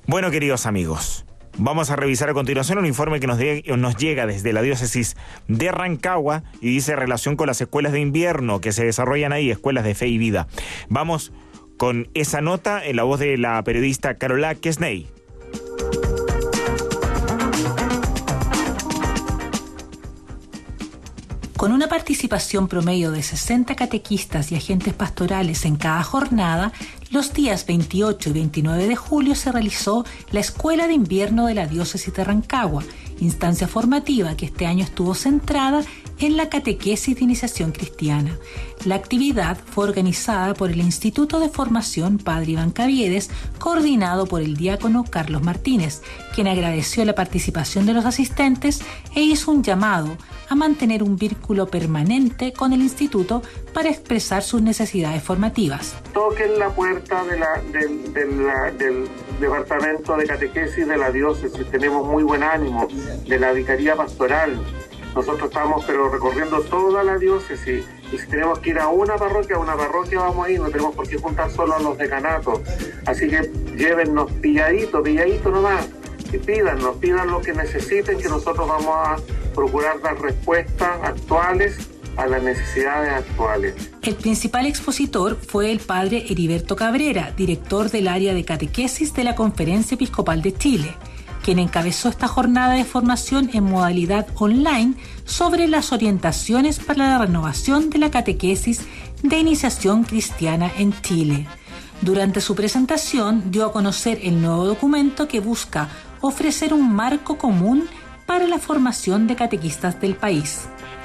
Bueno, queridos amigos, vamos a revisar a continuación un informe que nos llega desde la diócesis de Rancagua y dice relación con las escuelas de invierno que se desarrollan ahí, escuelas de fe y vida. Vamos con esa nota en la voz de la periodista Carola Quesney. Con una participación promedio de 60 catequistas y agentes pastorales en cada jornada, los días 28 y 29 de julio se realizó la Escuela de Invierno de la Diócesis de Rancagua, instancia formativa que este año estuvo centrada en la catequesis de iniciación cristiana. La actividad fue organizada por el Instituto de Formación Padre Iván Caviedes, coordinado por el diácono Carlos Martínez, quien agradeció la participación de los asistentes e hizo un llamado a mantener un vínculo permanente con el instituto para expresar sus necesidades formativas. Toquen la puerta del departamento de catequesis de la diócesis, tenemos muy buen ánimo, de la vicaría pastoral. Nosotros estamos recorriendo toda la diócesis y si tenemos que ir a una parroquia vamos a ir, no tenemos por qué juntar solo a los decanatos. Así que llévennos pilladito nomás y pidan lo que necesiten, que nosotros vamos a procurar dar respuestas actuales a las necesidades actuales. El principal expositor fue el padre Heriberto Cabrera, director del área de catequesis de la Conferencia Episcopal de Chile, quien encabezó esta jornada de formación en modalidad online sobre las orientaciones para la renovación de la catequesis de iniciación cristiana en Chile. Durante su presentación dio a conocer el nuevo documento que busca ofrecer un marco común para la formación de catequistas del país.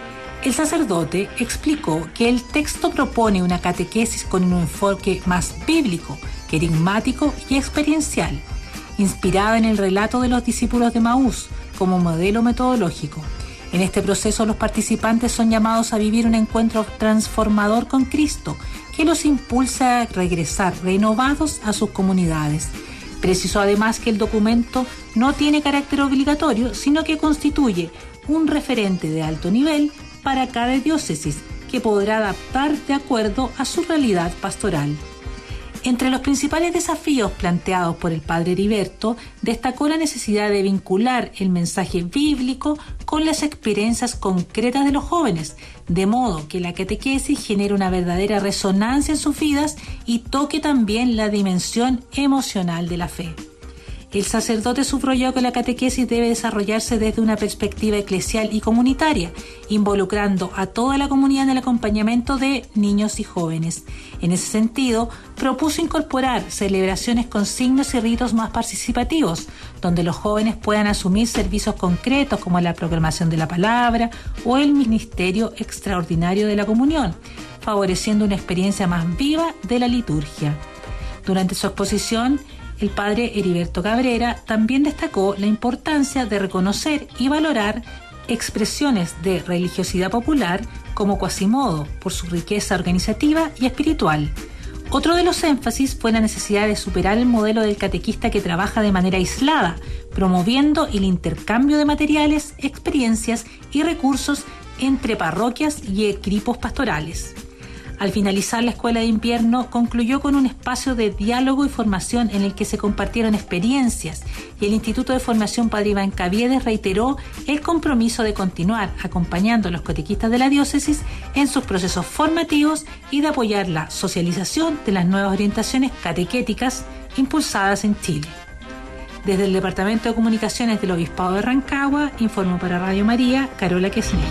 El sacerdote explicó que el texto propone una catequesis con un enfoque más bíblico, querigmático y experiencial, inspirada en el relato de los discípulos de Maús como modelo metodológico. En este proceso los participantes son llamados a vivir un encuentro transformador con Cristo que los impulsa a regresar renovados a sus comunidades. Precisó además que el documento no tiene carácter obligatorio, sino que constituye un referente de alto nivel para cada diócesis que podrá adaptar de acuerdo a su realidad pastoral. Entre los principales desafíos planteados por el padre Heriberto, destacó la necesidad de vincular el mensaje bíblico con las experiencias concretas de los jóvenes, de modo que la catequesis genere una verdadera resonancia en sus vidas y toque también la dimensión emocional de la fe. El sacerdote subrayó que la catequesis debe desarrollarse desde una perspectiva eclesial y comunitaria, involucrando a toda la comunidad en el acompañamiento de niños y jóvenes. En ese sentido, propuso incorporar celebraciones con signos y ritos más participativos, donde los jóvenes puedan asumir servicios concretos como la proclamación de la palabra o el ministerio extraordinario de la comunión, favoreciendo una experiencia más viva de la liturgia. Durante su exposición, el padre Heriberto Cabrera también destacó la importancia de reconocer y valorar expresiones de religiosidad popular como Quasimodo por su riqueza organizativa y espiritual. Otro de los énfasis fue la necesidad de superar el modelo del catequista que trabaja de manera aislada, promoviendo el intercambio de materiales, experiencias y recursos entre parroquias y equipos pastorales. Al finalizar la escuela de invierno, concluyó con un espacio de diálogo y formación en el que se compartieron experiencias y el Instituto de Formación Padre Iván Caviedes reiteró el compromiso de continuar acompañando a los catequistas de la diócesis en sus procesos formativos y de apoyar la socialización de las nuevas orientaciones catequéticas impulsadas en Chile. Desde el Departamento de Comunicaciones del Obispado de Rancagua, informó para Radio María, Carola Quesney.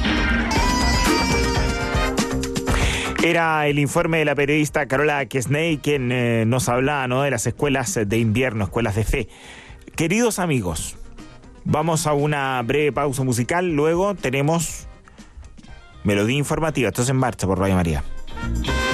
Era el informe de la periodista Carola Quesney quien nos hablaba, ¿no?, de las escuelas de invierno, escuelas de fe. Queridos amigos, vamos a una breve pausa musical, luego tenemos Melodía Informativa. Esto es En Marcha por Radio María.